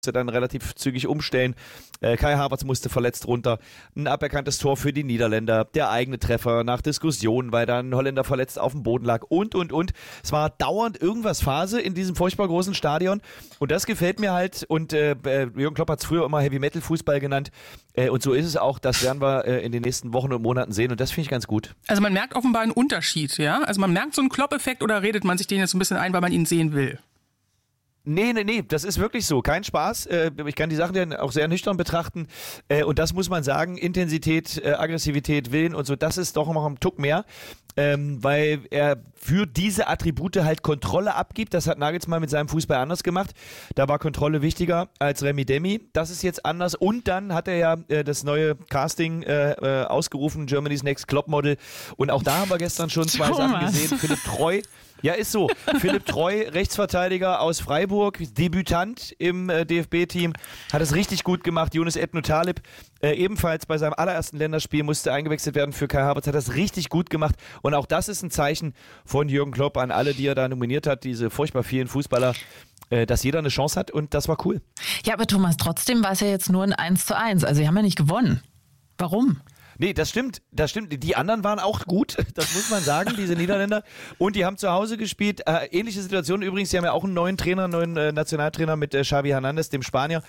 dann relativ zügig umstellen. Kai Havertz musste verletzt runter. Ein aberkanntes Tor für die Niederländer. Der eigene Treffer nach Diskussion, weil dann ein Holländer verletzt auf dem Boden lag und. Es war dauernd irgendwas Phase in diesem furchtbar großen Stadion. Und das gefällt mir halt. Und Jürgen Klopp hat es früher immer Heavy-Metal-Fußball genannt. Und so ist es auch. Das werden wir in den nächsten Wochen und Monaten sehen. Und das finde ich ganz gut. Also man merkt offenbar einen Unterschied, ja? Also man merkt so einen Klopp-Effekt oder redet man sich den jetzt ein bisschen ein, weil man ihn sehen will? Nee, das ist wirklich so. Kein Spaß. Ich kann die Sachen ja auch sehr nüchtern betrachten. Und das muss man sagen, Intensität, Aggressivität, Willen und so, das ist doch noch ein Tuck mehr. Weil er für diese Attribute halt Kontrolle abgibt. Das hat Nagelsmann mit seinem Fußball anders gemacht. Da war Kontrolle wichtiger als Remi Demi. Das ist jetzt anders. Und dann hat er ja das neue Casting ausgerufen, Germany's Next Klopp Model. Und auch da haben wir gestern schon zwei Sachen gesehen. Philipp Treu. Ja, ist so. Philipp Treu, Rechtsverteidiger aus Freiburg, Debütant im DFB-Team, hat es richtig gut gemacht. Yunus Ebnu Talib, ebenfalls bei seinem allerersten Länderspiel, musste eingewechselt werden für Kai Havertz, hat das richtig gut gemacht. Und auch das ist ein Zeichen von Jürgen Klopp an alle, die er da nominiert hat, diese furchtbar vielen Fußballer, dass jeder eine Chance hat, und das war cool. Ja, aber Thomas, trotzdem war es ja jetzt nur ein 1:1. Also sie haben ja nicht gewonnen. Warum? Nee, das stimmt. Die anderen waren auch gut, das muss man sagen, diese Niederländer. Und die haben zu Hause gespielt. Ähnliche Situation übrigens, die haben ja auch einen neuen Trainer, einen neuen Nationaltrainer mit Xavi Hernandez, dem Spanier.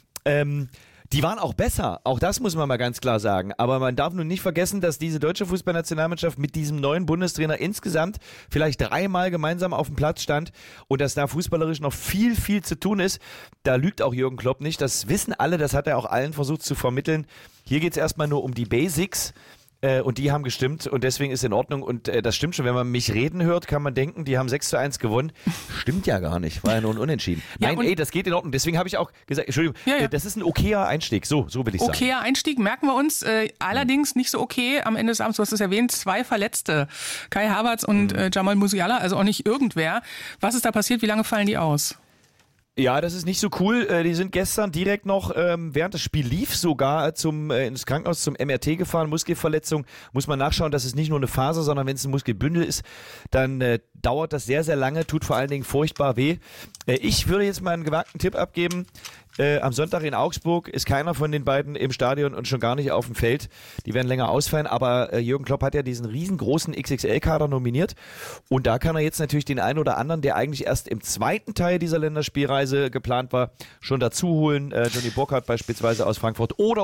Die waren auch besser, auch das muss man mal ganz klar sagen. Aber man darf nun nicht vergessen, dass diese deutsche Fußballnationalmannschaft mit diesem neuen Bundestrainer insgesamt vielleicht 3-mal gemeinsam auf dem Platz stand und dass da fußballerisch noch viel, viel zu tun ist. Da lügt auch Jürgen Klopp nicht, das wissen alle, das hat er auch allen versucht zu vermitteln. Hier geht es erstmal nur um die Basics. Und die haben gestimmt und deswegen ist in Ordnung. Und das stimmt schon, wenn man mich reden hört, kann man denken, die haben 6:1 gewonnen. Stimmt ja gar nicht, war ja nur ein Unentschieden. Ja, Nein, das geht in Ordnung. Deswegen habe ich auch gesagt, Entschuldigung, das ist ein okayer Einstieg. So will ich sagen. Okayer Einstieg, merken wir uns. Allerdings nicht so okay am Ende des Abends. Du hast es erwähnt, 2 Verletzte. Kai Havertz und Jamal Musiala, also auch nicht irgendwer. Was ist da passiert? Wie lange fallen die aus? Ja, das ist nicht so cool. Die sind gestern direkt noch, während das Spiel lief, sogar ins Krankenhaus zum MRT gefahren. Muskelverletzung. Muss man nachschauen, dass es nicht nur eine Faser, sondern wenn es ein Muskelbündel ist, dann dauert das sehr, sehr lange, tut vor allen Dingen furchtbar weh. Ich würde jetzt mal einen gewagten Tipp abgeben. Am Sonntag in Augsburg ist keiner von den beiden im Stadion und schon gar nicht auf dem Feld. Die werden länger ausfallen, aber Jürgen Klopp hat ja diesen riesengroßen XXL-Kader nominiert und da kann er jetzt natürlich den einen oder anderen, der eigentlich erst im zweiten Teil dieser Länderspielreise geplant war, schon dazu holen. Johnny Burkhardt beispielsweise aus Frankfurt oder.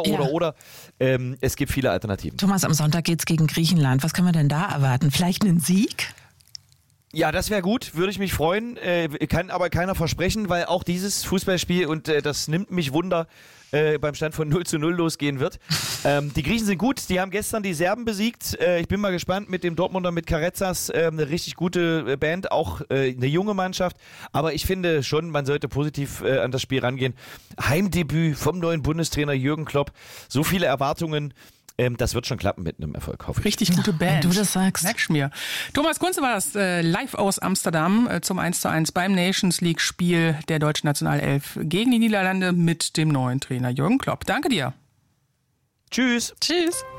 Es gibt viele Alternativen. Thomas, am Sonntag geht's gegen Griechenland. Was können wir denn da erwarten? Vielleicht einen Sieg? Ja, das wäre gut, würde ich mich freuen, kann aber keiner versprechen, weil auch dieses Fußballspiel, und das nimmt mich Wunder, beim Stand von 0:0 losgehen wird. Die Griechen sind gut, die haben gestern die Serben besiegt. Ich bin mal gespannt mit dem Dortmunder, mit Karezas, eine richtig gute Band, auch eine junge Mannschaft. Aber ich finde schon, man sollte positiv an das Spiel rangehen. Heimdebüt vom neuen Bundestrainer Jürgen Klopp, so viele Erwartungen. Das wird schon klappen mit einem Erfolg, hoffe ich. Richtig gute Band. Wenn du das sagst. Merkst mir. Thomas Kunze war das live aus Amsterdam zum 1:1 beim Nations League Spiel der deutschen Nationalelf gegen die Niederlande mit dem neuen Trainer Jürgen Klopp. Danke dir. Tschüss. Tschüss.